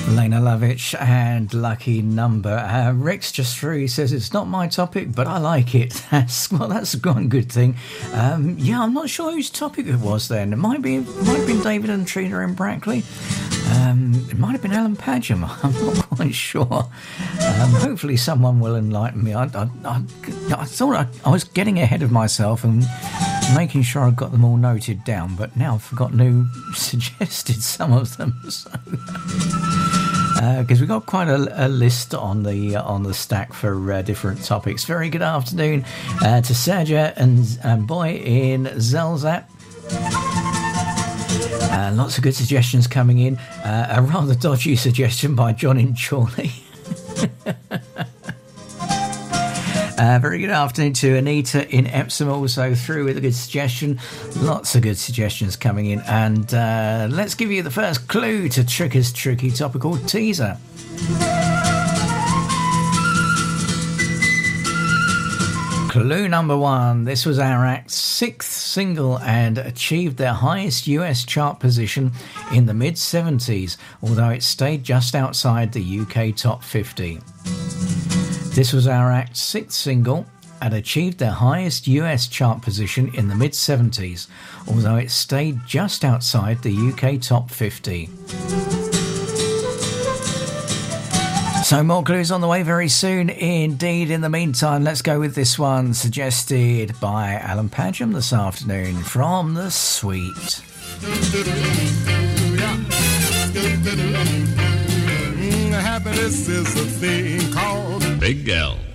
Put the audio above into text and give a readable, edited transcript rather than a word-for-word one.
Lena Lovitch and Lucky Number. Rex just through, he says it's not my topic, but I like it. That's one good thing. Yeah, I'm not sure whose topic it was then. It might have been David and Trina in Brackley. It might have been Alan Padgham. I'm not quite sure. Hopefully someone will enlighten me. I thought I was getting ahead of myself and making sure I got them all noted down, but now I've forgotten who suggested some of them. So, because we've got quite a list on the stack for different topics. Very good afternoon to Sergio and Boy in Zelzat. Lots of good suggestions coming in. A rather dodgy suggestion by John in Chorley. Very good afternoon to Anita in Epsom, also through with a good suggestion. Lots of good suggestions coming in. And let's give you the first clue to Tricker's tricky topical teaser. Clue number one. This was our act's sixth single and achieved their highest US chart position in the mid-70s, although it stayed just outside the UK top 50. This was our act's sixth single and achieved their highest US chart position in the mid-70s, although it stayed just outside the UK top 50. So more clues on the way very soon indeed. In the meantime, let's go with this one suggested by Alan Padgham this afternoon from The Sweet. Happiness is a thing called Big L.